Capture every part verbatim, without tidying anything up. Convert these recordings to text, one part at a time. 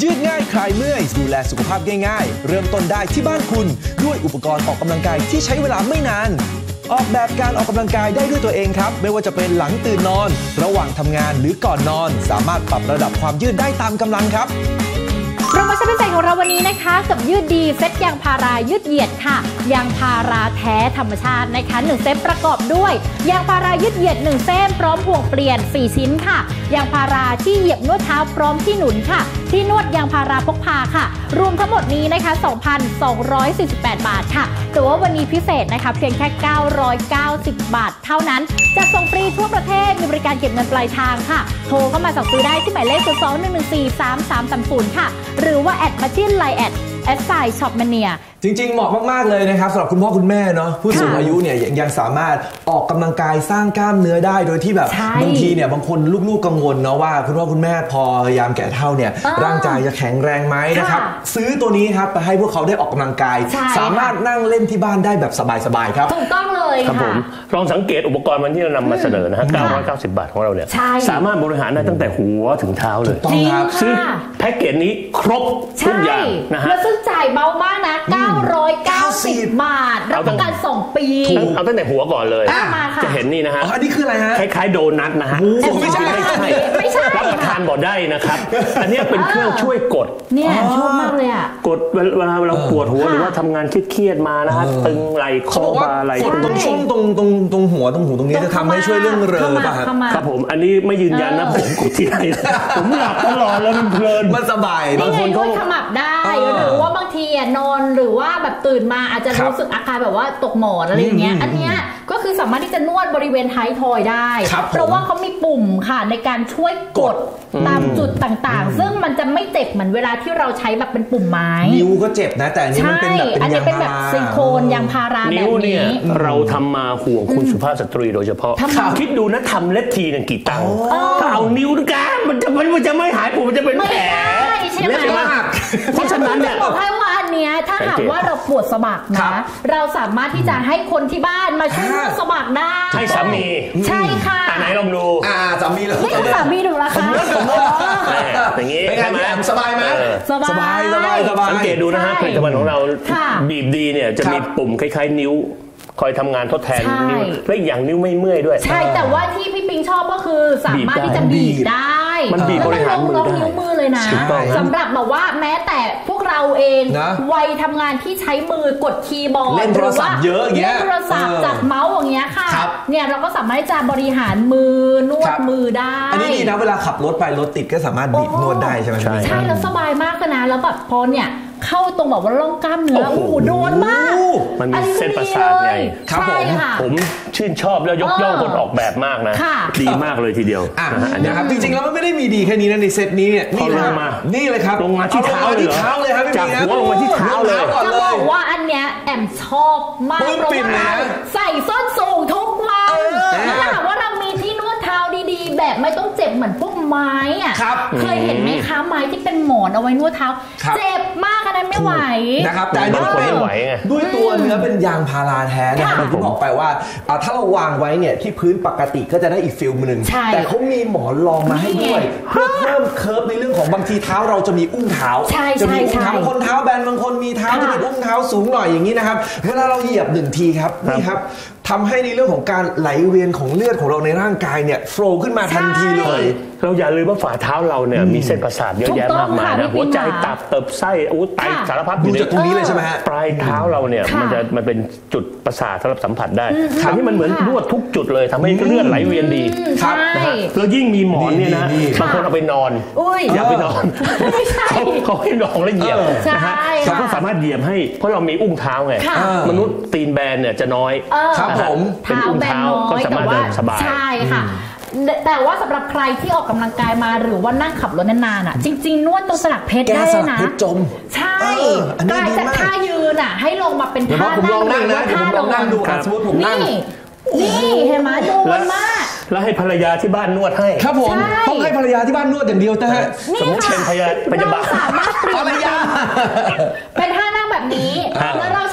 ยืดง่ายคลายเมื่อยดูแลสุขภาพง่ายๆเริ่มต้นได้ที่บ้านคุณด้วยอุปกรณ์ออกกำลังกายที่ใช้เวลาไม่นานออกแบบการออกกำลังกายได้ด้วยตัวเองครับไม่ว่าจะเป็นหลังตื่นนอนระหว่างทำงานหรือก่อนนอนสามารถปรับระดับความยืดได้ตามกำลังครับโปรโมชั่นพิเศษของเราวันนี้นะคะกับยืดดีเซ็ตยางพารายืดเหยียดค่ะยางพาราแท้ธรรมชาตินะคะหนึ่งเซ็ตประกอบด้วยยางพารายืดเหยียดหนึ่งเส้นพร้อมห่วงเปลี่ยนสี่ชิ้นค่ะยางพาราที่เหยียบนวดเท้าพร้อมที่หนุนค่ะที่นวดยางพาราพกพาค่ะรวมทั้งหมดนี้นะคะ สองพันสองร้อยสี่สิบแปด บาทค่ะแต่ว่าวันนี้พิเศษนะคะเพียงแค่เก้าร้อยเก้าสิบบาทเท่านั้นจะส่งฟรีทั่วประเทศมีบริการเก็บเงินปลายทางค่ะโทรเข้ามาสั่งซื้อได้ที่หมายเลข ศูนย์ สอง หนึ่ง หนึ่ง สี่ สาม สาม สาม ศูนย์ ค่ะหรือว่าแอดมาที่ไลน์แอดแอดไซน์ช็อปมาเนียจริงๆเหมาะมากๆเลยนะครับสำหรับคุณพ่อคุณแม่เนาะผู้สูงอายุเนี่ยยังสามารถออกกำลังกายสร้างกล้ามเนื้อได้โดยที่แบบบางทีเนี่ยบางคนลูกๆกังวลเนาะว่าคุณพ่อคุณแม่พอยามแก่เฒ่าเนี่ยร่างกายจะแข็งแรงไหมนะครับซื้อตัวนี้ครับไปให้พวกเขาได้ออกกำลังกายสามารถนั่งเล่นที่บ้านได้แบบสบายๆครับถูกต้องเลยครับผมลองสังเกตอุปกรณ์วันที่เรานำมาเสนอนะฮะเก้าร้อยเก้าสิบบาทของเราเนี่ยสามารถบริหารได้ตั้งแต่หัวถึงเท้าเลยต้องครับซื้อแพ็กเกจนี้ครบทุกอย่างนะฮะแล้วซึ่งจ่ายเบามากนะเก้าร้อยเก้าสิบบาทรับประกันสองปีเอาตั้งแต่หัวก่อนเลยจะเห็นนี่นะฮะอันนี้คืออะไรฮะคล้ายๆโดนัทนะฮะไม่ใช่ไม่ใช่รับประทานบ่ได้นะครับอันนี้เป็นเครื่องช่วยกดเนี่ยชอบมากเลยอ่ะกดเวลาเราปวดหัวหรือว่าทำงานเครียดๆมานะฮะตึงไหล่คอบ่าไหล่กดตรงช่วงตรงตรงตรงหัวตรงหูตรงนี้จะทำให้ช่วยเรื่องเริมป่ะครับครับผมอันนี้ไม่ยืนยันนะผมกดที่ไหนผมหลับตลอดแล้วมันเพลินมันสบายบางคนก็ขมับได้หรือว่าบางทีนอนหรือว่าแบบตื่นมาอาจจะรู้สึกอาการแบบว่าตกหมอนอะไรอย่างเงี้ยอันเนี้ยก็คือสามารถที่จะนวดบริเวณท้ายทอยได้เพราะว่าเขามีปุ่มค่ะในการช่วยกดตามจุดต่างๆซึ่งมันจะไม่เจ็บเหมือนเวลาที่เราใช้แบบเป็นปุ่มไม้นิ้วก็เจ็บนะแต่อันนี้มันเป็นแบบเป็นยางพาราซิลิโคนยางพาราแบบนี้เราทำมาห่วงคุณสุภาพสตรีโดยเฉพาะคิดดูนะทำเล็บทีนึงกี่ตังค์ถ้าเอานิ้วกันมันจะมันจะไม่หายปวดมันจะเป็นแผลเล็บมากเพราะฉะนั้นเนี่ยบอกให้ว่าอันเนี้ยถ้าหากว่าเราปวดสะบักนะเราสามารถที่จะให้คนที่บ้านมาช่วยนวดสะบักได้ให้สามีใช่ค่ะไหนลองดูอ่าสามีเราให้สามีดูละค่ะอย่างงี้ใช่ไหมสบายไหมสบายสบายสบายสบายสังเกตดูนะฮะผลิตภัณฑ์ของเราบีบดีเนี่ยจะมีปุ่มคล้ายๆนิ้วคอยทำงานทดแทนนิ้วและอย่างนิ้วไม่เมื่อยด้วยใช่แต่ว่าที่พี่ปิงชอบก็คือสามารถที่จะบีบได้มันบีบบริหารมือได้นิ้วมือเลยนะสำหรับแบบว่าแม้แต่พวกเราเองวัยทำงานที่ใช้มือกดคีย์บอร์ดเล่นโทรศัพท์เยอะอย่างเงี้ยเล่นโทรศัพท์จับเมาส์อย่างเงี้ยค่ะเนี่ยเราก็สามารถจะบริหารมือนวดมือได้อันนี้ดีนะเวลาขับรถไปรถติดก็สามารถบีบนวดได้ใช่ไหมใช่แล้วสบายมากเลยนะแล้วแบบพอเนี่ยเข้าตรงแบบว่าร่องกล้ามเนื้อโอ้โหโดนมากมันมีเส้นประสาทไงครับผมผมชื่นชอบแล้วยกย่องคนออกแบบมากนะดีมากเลยทีเดียวนะครับจริงๆแล้วมันไม่ได้มีดีแค่นี้นะในเซตนี้เนี่ยนี่ลงมานี่เลยครับลงมาที่เท้าเลยเหรอจากหัวลงมาที่เท้าเลยจะบอกว่าอันเนี้ยแอมชอบมากเพราะว่าใส่ส้นสูงทุกวันถ้าหากว่าเรามีที่นวดเท้าดีๆแบบไม่ต้องเจ็บเหมือนพวกไม้อ่ะเคยเห็นไหมคะไม้ที่เป็นหมอนเอาไว้นวดเท้าเจ็บมากอันนั้นไม่ไหวนะครับแต่ด้วยด้วยตัวเนื้อเป็นยางพาราแท้นะครับผมบอกไปว่าถ้าเราวางไว้เนี่ยที่พื้นปกติก็จะได้อีกฟิลนึงแต่เขามีหมอนรองมาให้ด้วยเพื่อเพิ่มเคิร์ฟในเรื่องของบางทีเท้าเราจะมีอุ้งเท้าจะมีอุ้งเท้าคนเท้าแบนบางคนมีเท้าที่เป็นอุ้งเท้าสูงหน่อยอย่างนี้นะครับเวลาเราเหยียบหนึ่งทีครับนี่ครับทำให้ในเรื่องของการไหลเวียนของเลือดของเราในร่างกายเนี่ยโฟล์ขึ้นมาทันทีเลยเราอย่าลืมว่าฝ่าเท้าเราเนี่ยมีเส้นประสาทเยอะแยะมากมายนะหัวใจตับเติบไส้อู้ไตสารพัดอยู่ในตรงนี้เลยใช่ไหมฮะปลายเท้าเราเนี่ยมันจะมันเป็นจุดประสาทสำหรับสัมผัสได้อันนี้มันเหมือนนวดทุกจุดเลยทำให้เลือดไหลเวียนดีครับนะฮะแล้วยิ่งมีหมอนเนี่ยนะบางคนเอาไปนอนอย่าไปนอนเขาเขาให้นอนแล้วเหยียบนะฮะเราก็สามารถเหยียบให้เพราะเรามีอุ้งเท้าไงมนุษย์ตีนแบนเนี่ยจะน้อยครับผมเป็นอุ้งเท้าก็สามารถเดินสบายใช่ค่ะแต่ว่าสำหรับใครที่ออกกำลังกายมาหรือว่านั่งขับรถนานๆอ่ะจริงๆนวดตรงสลักเพชรได้นะเพชรจมใช่กลายจากท่ายืนอ่ะให้ลงมาเป็นท่านั่งหรือว่าท่านอนดูสมมติผมนั่งนี่เห็นไหมโดนมากแล้วให้ภรรยาที่บ้านนวดให้ครับผมต้องให้ภรรยาที่บ้านนวดอย่างเดียวนะฮะสมมติเป็นภรรยาพยาบาลสามารถเปลี่ยนเป็นท่านั่งแบบนี้แล้วเราใช้ตัวบี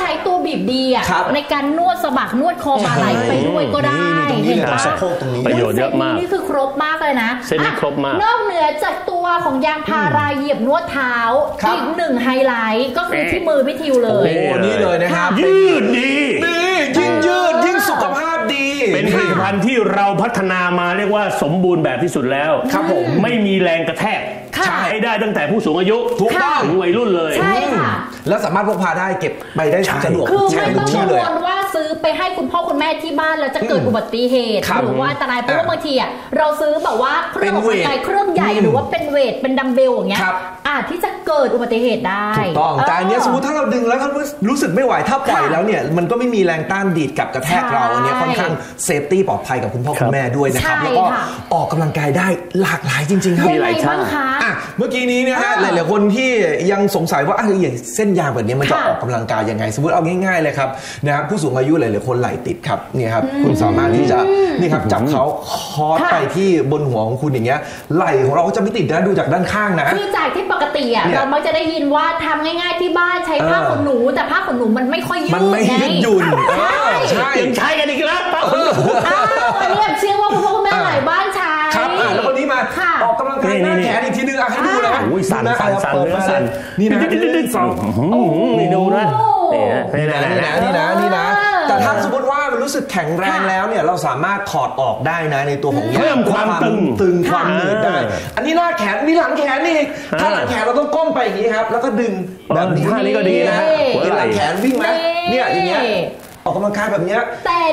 บีบดีอ่ะในการนวดสะบักนวดคอบ่าไหล่ไปด้วยก็ได้เห็นปะประโยชน์เยอะมากนี่คือครบมากเลยนะเส้นนี้ครบมากนอกเหนือจากตัวของยางพาราเหยียบนวดเท้าอีกหนึ่งไฮไลท์ก็คือที่มือพี่ทิวเลยโอ้นี่เลยนะครับยืดดีนี่ยิ่งยืดยิ่งสุขภาพดีเป็นผลิตภัณฑ์ที่เราพัฒนามาเรียกว่าสมบูรณ์แบบที่สุดแล้วครับผมไม่มีแรงกระแทกใช้ได้ตั้งแต่ผู้สูงอายุทุกต้องวัยรุ่นเลยใช่ค่ะแล้วสามารถพกพาได้เก็บไปได้สะดวกคือไม่ต้องกังวลว่าซื้อไปให้คุณพ่อคุณแม่ที่บ้านแล้วจะเกิดอุบัติเหตุหรือว่าอันตรายเพราะว่าบางทีอ่ะเราซื้อแบบว่าเครื่องออกกำลังกายเครื่องใหญ่หรือว่าเป็นเวทเป็นดัมเบลอย่างเงี้ยอาจที่จะเกิดอุบัติเหตุได้ถูกต้องแต่อันนี้สมมติถ้าเราดึงแล้วถ้ารู้สึกไม่ไหวถ้าปล่อยแล้วเนี่ยมันก็ไม่มีแรงต้านดีดกับกระแทกเราอันนี้ค่อนข้างเซฟตี้ปลอดภัยกับคุณพ่อคุณแม่ด้วยนะครับแล้วก็ออกกำลังกายได้หลากหลายจริงๆครับมีหลายท่าเมื่อกี้นี้เนี่ยฮะหลายๆคนที่ยังสงสัยว่าอย่างเส้นยางแบบนี้มันจะออกกำลังกายยังไงสมมติเอาง่ายๆเลยครับนะครับผู้สูงอายุหลายๆคนไหล่ติดครับนี่ครับคุณสามารถที่จะนี่ครับจับเขาคอร์สไปที่บนหัวของคุณอย่างเงี้ยไหล่ของเราก็จะไม่ติดนะดูจากด้านข้างนะคือจากที่ปกติอ่ะเรามักจะได้ยินว่าทำง่ายๆที่บ้านใช้ผ้าขนหนูแต่ผ้าขนหนูมันไม่ค่อยยืดมันไม่ยืดหยุ่นใช่ยังใช้กันอีกแล้วผ้าขนหนูอ้าวอันนี้เชื่อว่าคุณพ่อคุณแม่หลายบ้านใช้ครับแล้วคนนี้มาออกกำลังกายหน้าแขนอีกทีนึงให้ดูเลยอุ้ยสั่นสั่นสั่นเนื้อสั่นนี่นะนี่สั่นนี่ดูนะนี่นะนี่นะนี่นะนี่นะแต่ถ้าสมมติว่ามันรู้สึกแข็งแรงแล้วเนี่ยเราสามารถถอดออกได้นะในตัวของเพิ่มความตึงตึงความหนืดได้อันนี้หน้าแขนนี่หลังแขนนี่ถ้าหลังแขนเราต้องก้มไปอย่างนี้ครับแล้วก็ดึงแบบนี้ท่านี้ก็ดีนะหลังแขนวิ่งไหมเนี่ยอย่างเงี้ยออกกำลังกายแบบเนี้ย